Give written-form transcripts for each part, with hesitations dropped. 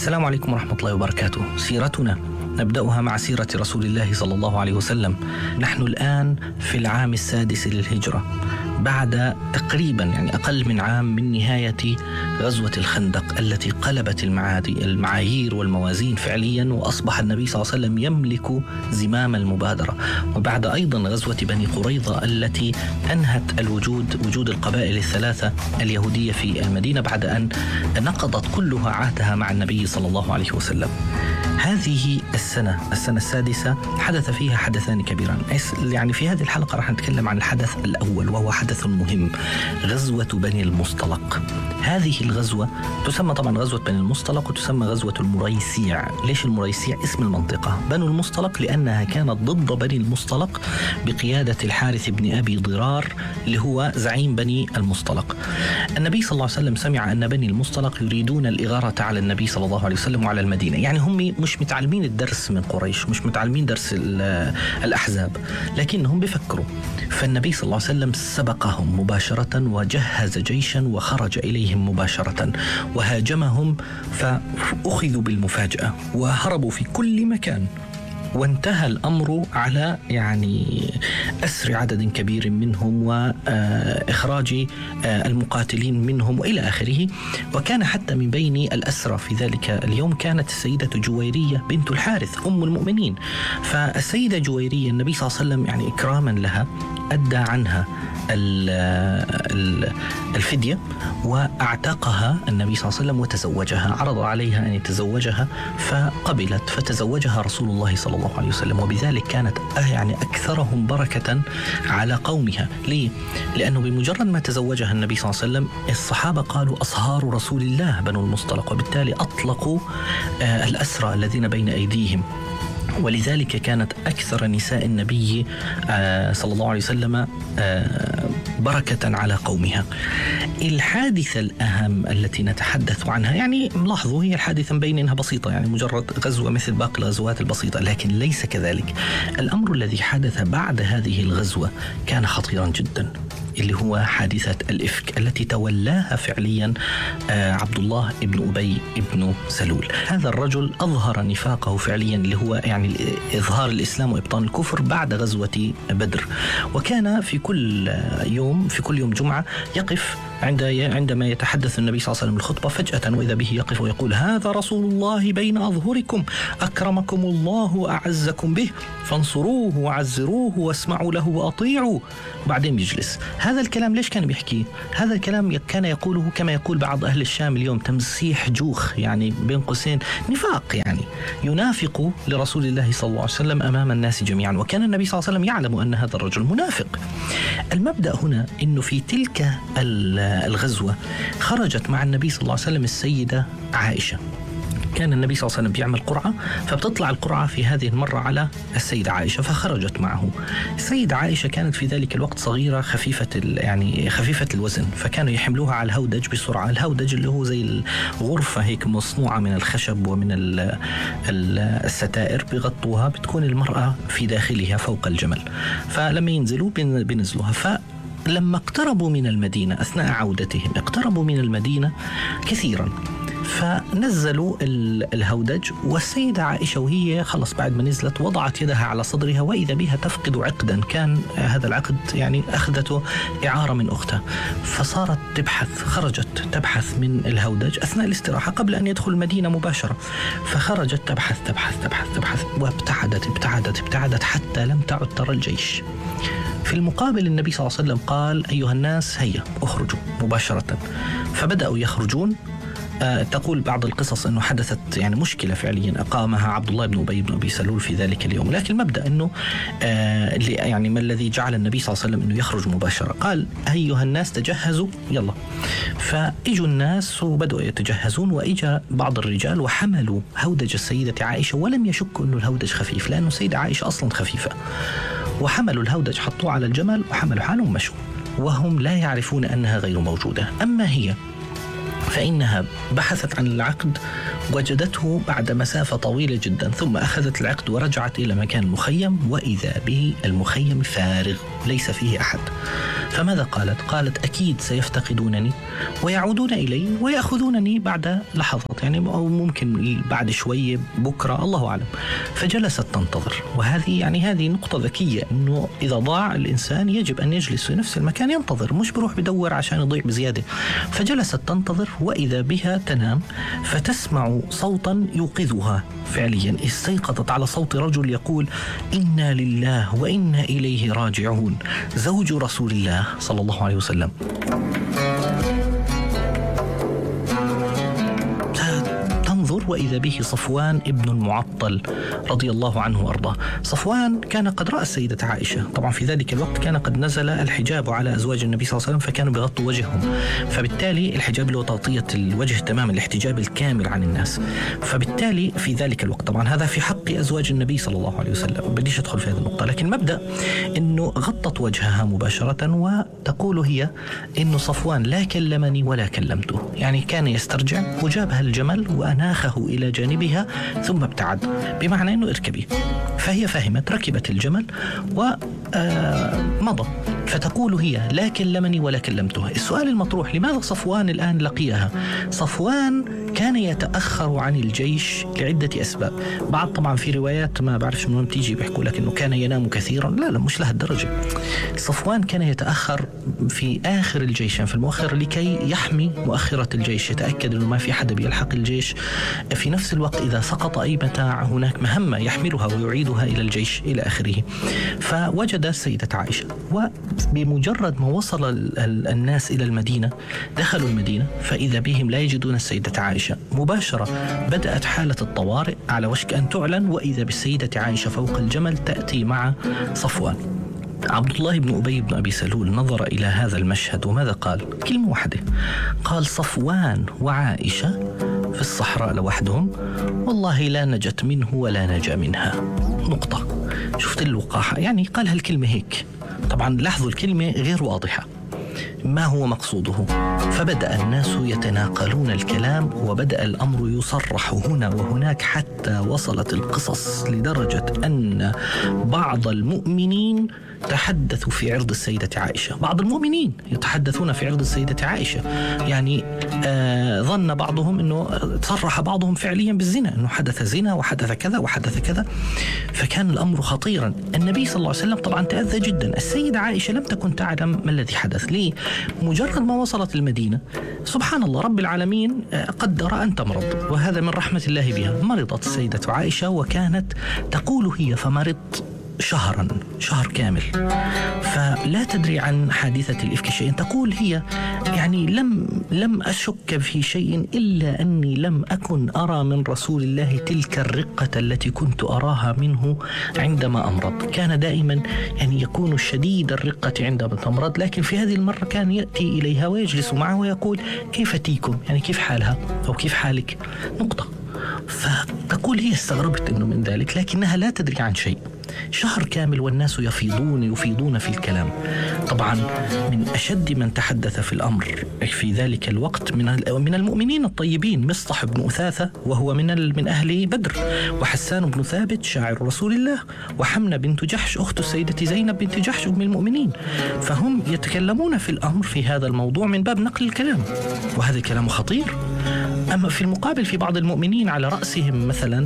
السلام عليكم ورحمة الله وبركاته. سيرتنا نبدأها مع سيرة رسول الله صلى الله عليه وسلم. نحن الآن في العام 6 للهجرة، بعد تقريبا أقل من عام من نهاية غزوة الخندق التي قلبت المعايير والموازين فعليا، وأصبح النبي صلى الله عليه وسلم يملك زمام المبادرة، وبعد أيضا غزوة بني قريظة التي أنهت وجود القبائل الثلاثة اليهودية في المدينة بعد أن نقضت كلها عهدها مع النبي صلى الله عليه وسلم. هذه السنة 6 حدث فيها حدثان كبيران. في هذه الحلقة راح نتكلم عن الحدث الأول، وهو حدث مهم، غزوة بني المصطلق. هذه الغزوة تسمى طبعا غزوة بني المصطلق، وتسمى غزوة المريسيع. ليش المريسيع؟ اسم المنطقة. بنو المصطلق لأنها كانت ضد بني المصطلق بقيادة الحارث بن أبي ضرار اللي هو زعيم بني المصطلق. النبي صلى الله عليه وسلم سمع أن بني المصطلق يريدون الإغارة على النبي صلى الله عليه وسلم وعلى المدينة. هم مش متعلمين الدرس من قريش، مش متعلمين درس الأحزاب، لكنهم بيفكروا. فالنبي صلى الله عليه وسلم سبقهم مباشرة وجهز جيشا وخرج إليهم مباشرة وهاجمهم، فأخذوا بالمفاجأة وهربوا في كل مكان، وانتهى الأمر على أسر عدد كبير منهم وإخراج المقاتلين منهم وإلى آخره. وكان حتى من بين الأسرى في ذلك اليوم كانت السيدة جويرية بنت الحارث أم المؤمنين. فالسيدة جويرية النبي صلى الله عليه وسلم إكراما لها أدى عنها الفدية وأعتقها النبي صلى الله عليه وسلم وتزوجها، عرض عليها أن يتزوجها فقبلت، فتزوجها رسول الله صلى الله عليه وسلم، وبذلك كانت أكثرهم بركة على قومها. ليه؟ لأنه بمجرد ما تزوجها النبي صلى الله عليه وسلم الصحابة قالوا أصهار رسول الله بنو المصطلق، وبالتالي أطلقوا الأسرى الذين بين أيديهم، ولذلك كانت أكثر نساء النبي صلى الله عليه وسلم بركة على قومها. الحادثة الأهم التي نتحدث عنها ملاحظوا هي الحادثة مبين إنها بسيطة، مجرد غزوة مثل باقي الغزوات البسيطة، لكن ليس كذلك. الأمر الذي حدث بعد هذه الغزوة كان خطيرا جدا، اللي هو حادثة الإفك التي تولاها فعليا عبد الله ابن أبي ابن سلول. هذا الرجل أظهر نفاقه فعليا، اللي هو إظهار الإسلام وإبطان الكفر بعد غزوة بدر. وكان في كل يوم جمعة يقف عندما يتحدث النبي صلى الله عليه وسلم الخطبة فجأة وإذا به يقف ويقول: هذا رسول الله بين أظهركم، أكرمكم الله وأعزكم به، فانصروه وعزروه واسمعوا له وأطيعوا. وبعدين يجلس. هذا الكلام ليش كان بيحكيه؟ هذا الكلام كان يقوله كما يقول بعض أهل الشام اليوم تمسيح جوخ، بين قوسين نفاق، ينافق لرسول الله صلى الله عليه وسلم أمام الناس جميعا. وكان النبي صلى الله عليه وسلم يعلم أن هذا الرجل منافق. المبدأ هنا أنه في تلك الغزوة خرجت مع النبي صلى الله عليه وسلم السيدة عائشة. كان النبي صلى الله عليه وسلم بيعمل قرعة، فبتطلع القرعة في هذه المرة على السيدة عائشة، فخرجت معه. السيدة عائشة كانت في ذلك الوقت صغيرة خفيفة الوزن، فكانوا يحملوها على الهودج بسرعة. الهودج اللي هو زي الغرفة هيك مصنوعة من الخشب ومن الستائر، بيغطوها، بتكون المرأة في داخلها فوق الجمل، فلما ينزلوا بينزلوها. فلما اقتربوا من المدينة أثناء عودتهم، اقتربوا من المدينة كثيرا، فنزلوا الهودج، والسيدة عائشة وهي خلص بعد ما نزلت وضعت يدها على صدرها، وإذا بها تفقد عقدا كان هذا العقد أخذته إعارة من أختها، فصارت خرجت تبحث من الهودج أثناء الاستراحة قبل أن يدخل المدينة مباشرة. فخرجت تبحث وابتعدت حتى لم تعد ترى الجيش. في المقابل النبي صلى الله عليه وسلم قال: أيها الناس هيا اخرجوا مباشرة. فبدأوا يخرجون. تقول بعض القصص أنه حدثت مشكلة فعليا أقامها عبد الله بن أبي بن أبي سلول في ذلك اليوم، لكن المبدأ أنه ما الذي جعل النبي صلى الله عليه وسلم أنه يخرج مباشرة؟ قال: أيها الناس تجهزوا يلا. فإجوا الناس وبدأوا يتجهزون، وإجا بعض الرجال وحملوا هودج السيدة عائشة، ولم يشكوا أنه الهودج خفيف، لأنه السيدة عائشة أصلا خفيفة، وحملوا الهودج حطوه على الجمل وحملوا حالهم ومشوا، وهم لا يعرفون أنها غير موجودة. أما هي فإنها بحثت عن العقد، وجدته بعد مسافة طويلة جدا، ثم أخذت العقد ورجعت إلى مكان المخيم، وإذا به المخيم فارغ ليس فيه أحد. فماذا قالت؟ قالت أكيد سيفتقدونني ويعودون إلي ويأخذونني بعد لحظات، يعني أو ممكن بعد شوية بكرة، الله أعلم. فجلست تنتظر، هذه نقطة ذكية، إنه إذا ضاع الإنسان يجب أن يجلس في نفس المكان ينتظر، مش بروح بدور عشان يضيع بزيادة. فجلست تنتظر وإذا بها تنام، فتسمع صوتا يوقظها. فعليا استيقظت على صوت رجل يقول: إنا لله وإنا إليه راجعون، زوج رسول الله صلى الله عليه وسلم. وإذا به صفوان ابن المعطل رضي الله عنه وأرضاه. صفوان كان قد رأى السيدة عائشة، طبعا في ذلك الوقت كان قد نزل الحجاب على أزواج النبي صلى الله عليه وسلم، فكانوا بيغطوا وجههم، فبالتالي الحجاب اللي هو تغطية الوجه تماما، الاحتجاب الكامل عن الناس. فبالتالي في ذلك الوقت، طبعا هذا في حق أزواج النبي صلى الله عليه وسلم، بديش أدخل في هذه النقطة، لكن مبدأ إنه غطت وجهها مباشرة، وتقول هي إنه صفوان لا كلمني ولا كلمته، يعني كان يسترجع وجابها الجمل وأناخه إلى جانبها ثم ابتعد، بمعنى أنه اركبي. فهي فهمت، ركبت الجمل ومضى. فتقول هي: لا كلمني ولا كلمته. السؤال المطروح: لماذا صفوان الآن لقيها؟ صفوان كان يتأخر عن الجيش لعدة أسباب. بعض طبعا في روايات ما بعرفش من وين تيجي بيحكوا لك إنه كان ينام كثيرا، لا مش لهالدرجة. صفوان كان يتأخر في آخر الجيش، يعني في المؤخر، لكي يحمي مؤخرة الجيش، يتأكد إنه ما في حدا بيلحق الجيش. في نفس الوقت إذا سقط أي متاع هناك مهمة يحملها ويعيدها إلى الجيش إلى آخره. فوجد السيدة عائشة، وبمجرد ما وصل الناس إلى المدينة، دخلوا المدينة، فإذا بهم لا يجدون السيدة عائشة. مباشرة بدأت حالة الطوارئ على وشك أن تعلن، وإذا بالسيدة عائشة فوق الجمل تأتي مع صفوان. عبد الله بن أبي بن أبي سلول نظر إلى هذا المشهد وماذا قال؟ كلمة واحدة، قال: صفوان وعائشة في الصحراء لوحدهم، والله لا نجت منه ولا نجا منها. نقطة. شفت الوقاحة؟ يعني قال هالكلمة هيك. طبعا لاحظوا الكلمة غير واضحة، ما هو مقصوده. فبدأ الناس يتناقلون الكلام، وبدأ الأمر يصرح هنا وهناك، حتى وصلت القصص لدرجة أن بعض المؤمنين تحدثوا في عرض السيدة عائشة. بعض المؤمنين يتحدثون في عرض السيدة عائشة، يعني ظن بعضهم أنه صرح بعضهم فعليا بالزنا، أنه حدث زنا وحدث كذا وحدث كذا. فكان الأمر خطيرا. النبي صلى الله عليه وسلم طبعا تأذى جدا. السيدة عائشة لم تكن تعلم ما الذي حدث. ليه؟ مجرد ما وصلت المدينة، سبحان الله، رب العالمين قدر أن تمرض، وهذا من رحمة الله بها. مرضت السيدة عائشة، وكانت تقول هي: فمرضت شهر كامل، فلا تدري عن حادثة الإفك شيئا. تقول هي: يعني لم أشك في شيء إلا أني لم أكن أرى من رسول الله تلك الرقة التي كنت أراها منه عندما أمرض. كان دائما يعني يكون شديد الرقة عندما تمرض، لكن في هذه المرة كان يأتي إليها ويجلس معها ويقول: كيف تيكم؟ يعني كيف حالها أو كيف حالك؟ نقطة. فتقول هي: استغربت إنه من ذلك، لكنها لا تدري عن شيء. شهر كامل والناس يفيضون في الكلام. طبعا من أشد من تحدث في الأمر في ذلك الوقت من المؤمنين الطيبين مصطح بن أثاثة، وهو من أهل بدر، وحسان بن ثابت شاعر رسول الله، وحمنة بنت جحش أخت السيدة زينب بنت جحش أم المؤمنين. فهم يتكلمون في الأمر في هذا الموضوع من باب نقل الكلام، وهذا كلام خطير. أما في المقابل في بعض المؤمنين على رأسهم مثلا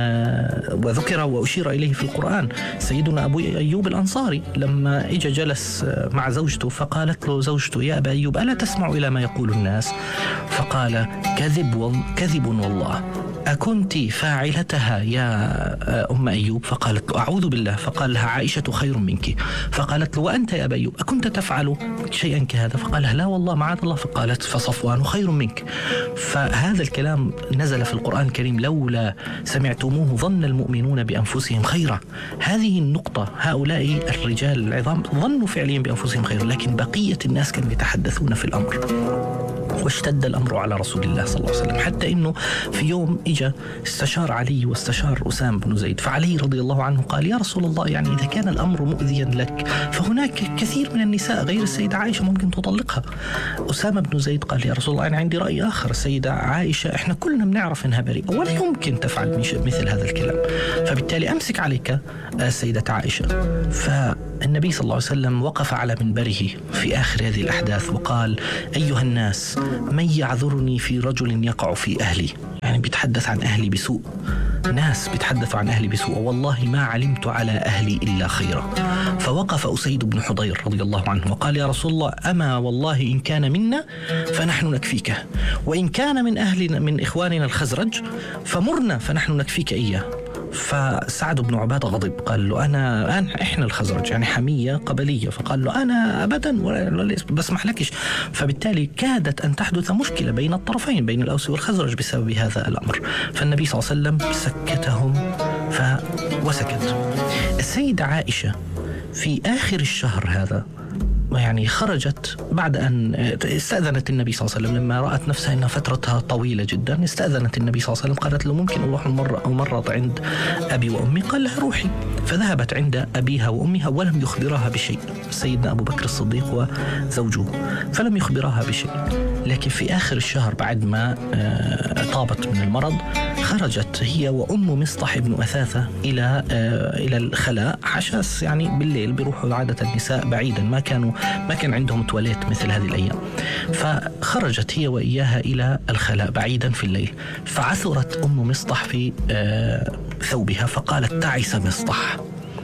وذكر وأشير إليه في القرآن سيدنا أبو أيوب الأنصاري، لما إجا جلس مع زوجته، فقالت له زوجته: يا أبا أيوب، ألا تسمع إلى ما يقول الناس؟ فقال: كذب والله، أكنت فاعلتها يا أم أيوب؟ فقالت له: أعوذ بالله. فقال لها: عائشة خير منك. فقالت له: وأنت يا أبا أيوب أكنت تفعل شيئا كهذا؟ فقال لها: لا والله معاذ الله. فقالت: فصفوان خير منك. فهذا الكلام نزل في القرآن الكريم: لولا سمعتموه ظن المؤمنون بأنفسهم خيرا. هذه النقطة، هؤلاء الرجال العظام ظنوا فعليا بأنفسهم خيرا، لكن بقية الناس كانوا يتحدثون في الأمر. واشتد الأمر على رسول الله صلى الله عليه وسلم، حتى إنه في يوم إجا استشار علي واستشار أسامة بن زيد. فعلي رضي الله عنه قال: يا رسول الله، يعني إذا كان الأمر مؤذيا لك فهناك كثير من النساء غير السيدة عائشة ممكن تطلقها. أسامة بن زيد قال: يا رسول الله، أنا عندي رأي آخر. السيدة عائشة إحنا كلنا بنعرف إنها بريئة ولا يمكن تفعل مثل هذا الكلام، فبالتالي أمسك عليك السيدة عائشة. النبي صلى الله عليه وسلم وقف على منبره في آخر هذه الأحداث وقال: أيها الناس، من يعذرني في رجل يقع في أهلي؟ يعني بيتحدث عن أهلي بسوء، ناس بيتحدثوا عن أهلي بسوء، والله ما علمت على أهلي إلا خيرا. فوقف أسيد بن حضير رضي الله عنه وقال: يا رسول الله، أما والله إن كان منا فنحن نكفيك، وإن كان من أهلنا من إخواننا الخزرج فمرنا فنحن نكفيك إياه. فسعد بن عبادة غضب، قال له: إحنا الخزرج، يعني حمية قبلية. فقال له: أنا أبدا بسمح لكش. فبالتالي كادت أن تحدث مشكلة بين الطرفين، بين الأوس والخزرج بسبب هذا الأمر. فالنبي صلى الله عليه وسلم سكتهم وسكت. السيدة عائشة في آخر الشهر هذا يعني خرجت بعد أن استأذنت النبي صلى الله عليه وسلم، لما رأت نفسها أن فترتها طويلة جدا استأذنت النبي صلى الله عليه وسلم، قالت له: ممكن أروح مرة عند أبي وأمي؟ قال لها: روحي. فذهبت عند أبيها وأمها ولم يخبرها بشيء، سيدنا أبو بكر الصديق وزوجه، فلم يخبرها بشيء. لكن في آخر الشهر بعد ما طابت من المرض خرجت هي وأم مصطح بن أثاثة إلى الخلاء، حشاس يعني بالليل بيروحوا عادة النساء بعيدا، ما كان عندهم تواليت مثل هذه الأيام. فخرجت هي وإياها إلى الخلاء بعيدا في الليل، فعثرت أم مصطح في ثوبها فقالت: تعس مصطح.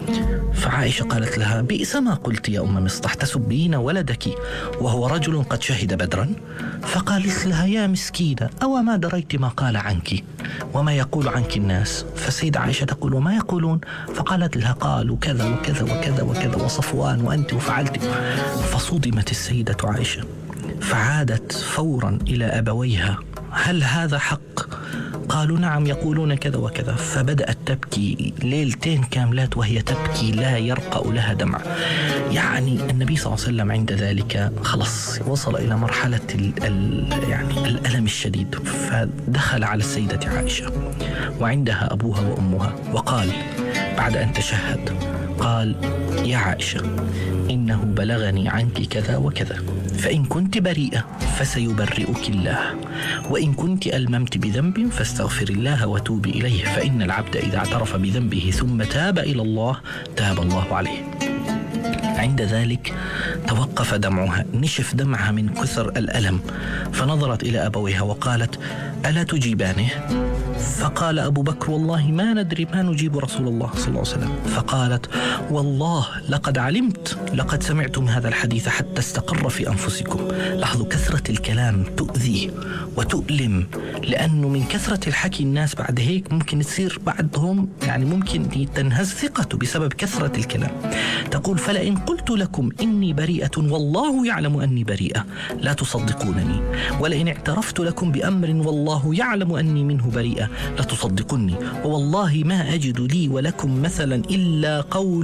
فعائشة قالت لها: بئس ما قلت يا أم مصطح، تسبين ولدك وهو رجل قد شهد بدرا؟ فقالت لها: يا مسكينة، أو ما دريت ما قال عنك وما يقول عنك الناس؟ فالسيدة عائشة تقول: وما يقولون؟ فقالت لها: قالوا كذا وكذا وكذا وكذا وصفوان وأنت وفعلت. فصدمت السيدة عائشة فعادت فورا إلى أبويها: هل هذا حق؟ قالوا: نعم، يقولون كذا وكذا. فبدأت تبكي ليلتين كاملات وهي تبكي لا يرقأ لها دمع. يعني النبي صلى الله عليه وسلم عند ذلك خلص وصل إلى مرحلة يعني الألم الشديد، فدخل على السيدة عائشة وعندها أبوها وأمها وقال بعد أن تشهد، قال: يا عائشة، إنه بلغني عنك كذا وكذا، فإن كنت بريئة فسيبرئك الله، وإن كنت ألممت بذنب فاستغفر الله وتوبي إليه، فإن العبد إذا اعترف بذنبه ثم تاب إلى الله تاب الله عليه. عند ذلك توقف دمعها، نشف دمعها من كثر الألم، فنظرت إلى أبويها وقالت: ألا تجيبانه؟ فقال أبو بكر: والله ما ندري ما نجيب رسول الله صلى الله عليه وسلم. فقالت: والله لقد علمت، لقد سمعتم هذا الحديث حتى استقر في أنفسكم. لاحظوا كثرة الكلام تؤذي وتؤلم، لأنه من كثرة الحكي الناس بعد هيك ممكن تصير بعدهم يعني ممكن تنهز ثقته بسبب كثرة الكلام. تقول: فلئن قلت لكم إني بريئة والله يعلم أني بريئة لا تصدقونني، ولئن اعترفت لكم بأمر والله يعلم أني منه بريئة لا تصدقني، ووالله ما أجد لي ولكم مثلا إلا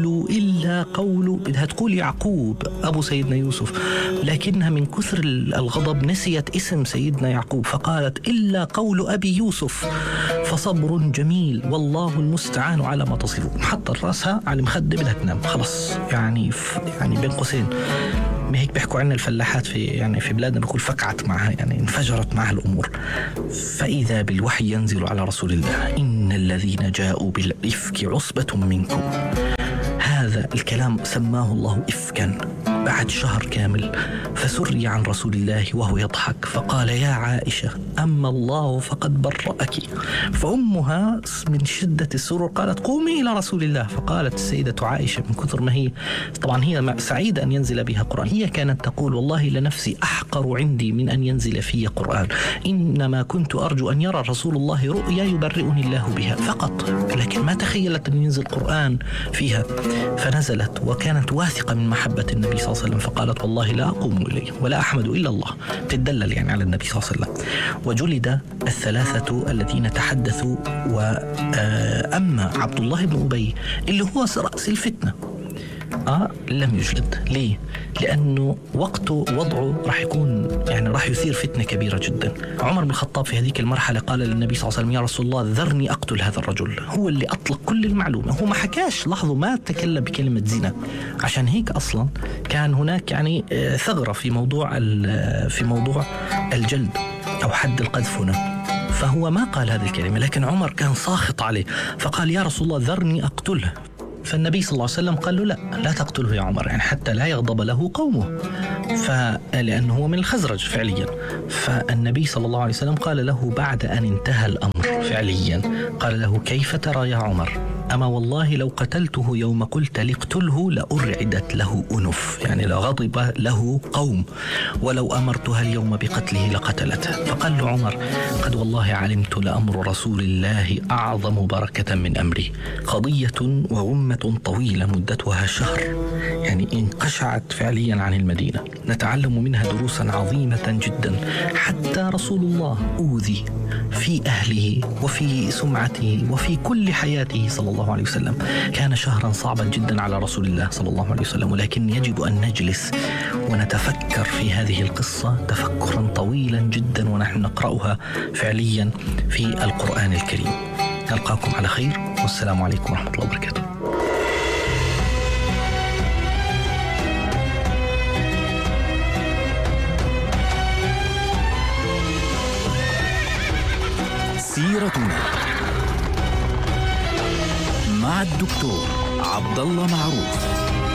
قول بدها تقول يعقوب أبو سيدنا يوسف، لكنها من كثر الغضب نسيت اسم سيدنا يعقوب فقالت: إلا قول أبي يوسف فصبر جميل والله المستعان على ما تصفون. حط رأسها على المخدة بدها تنام خلص، يعني بين قوسين ما هيك بيحكوا عنا الفلاحات في بلادنا بيقول فقعت معها، يعني انفجرت معها الأمور. فإذا بالوحي ينزل على رسول الله: إن الذين جاءوا بالإفك عصبة منكم. هذا الكلام سماه الله إفكا بعد شهر كامل، فسري عن رسول الله وهو يضحك فقال: يا عائشة، أما الله فقد برأك. فأمها من شدة السرور قالت: قومي إلى رسول الله. فقالت السيدة عائشة من كثر ما هي طبعا هي سعيدة أن ينزل بها قرآن، هي كانت تقول: والله لنفسي أحقر عندي من أن ينزل في قرآن، إنما كنت أرجو أن يرى رسول الله رؤيا يبرئني الله بها فقط، لكن ما تخيلت أن ينزل قرآن فيها. فنزلت وكانت واثقة من محبة النبي صلى الله عليه وسلم، فقالت: والله لا أقوم إليه ولا أحمد إلا الله، تدلل يعني على النبي صلى الله عليه وسلم. وجلد الثلاثة الذين تحدثوا، وأما عبد الله بن أبي اللي هو رأس الفتنة لم يجلد. ليه؟ لأنه وقته وضعه راح يكون يعني راح يثير فتنة كبيرة جدا. عمر بن الخطاب في هذه المرحلة قال للنبي صلى الله عليه وسلم: يا رسول الله، ذرني أقتل هذا الرجل. هو اللي أطلق كل المعلومة، هو ما حكاش، لاحظوا ما تكلم بكلمة زنا. عشان هيك أصلا كان هناك يعني ثغرة في موضوع الجلد أو حد القذف هنا، فهو ما قال هذه الكلمة، لكن عمر كان ساخط عليه فقال: يا رسول الله، ذرني أقتله. فالنبي صلى الله عليه وسلم قال له لا تقتله يا عمر، يعني حتى لا يغضب له قومه، لأنه هو من الخزرج فعليا. فالنبي صلى الله عليه وسلم قال له بعد أن انتهى الأمر فعليا، قال له: كيف ترى يا عمر؟ أما والله لو قتلته يوم قلت لقتله لأرعدت له أنف، يعني لغضب له قوم، ولو أمرتها اليوم بقتله لقتلته. فقال له عمر: قد والله علمت لأمر رسول الله أعظم بركة من أمري، قضية وغمة طويلة مدتها شهر، يعني انقشعت فعليا عن المدينة، نتعلم منها دروسا عظيمة جدا. حتى رسول الله أوذي في أهله وفي سمعته وفي كل حياته صلى الله عليه وسلم. كان شهرا صعبا جدا على رسول الله صلى الله عليه وسلم، ولكن يجب أن نجلس ونتفكر في هذه القصة تفكرا طويلا جدا ونحن نقرأها فعليا في القرآن الكريم. نلقاكم على خير، والسلام عليكم ورحمة الله وبركاته. سيرتنا مع الدكتور عبد الله معروف.